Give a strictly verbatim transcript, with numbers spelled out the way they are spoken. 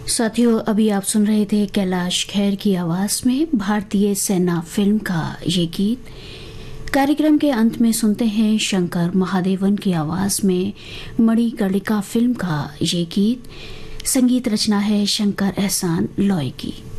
साथियों, अभी आप सुन रहे थे कैलाश खेर की आवाज में भारतीय सेना फिल्म का ये गीत। कार्यक्रम के अंत में सुनते हैं शंकर महादेवन की आवाज में मणिकर्णिका फिल्म का ये गीत। संगीत रचना है शंकर एहसान लॉय की।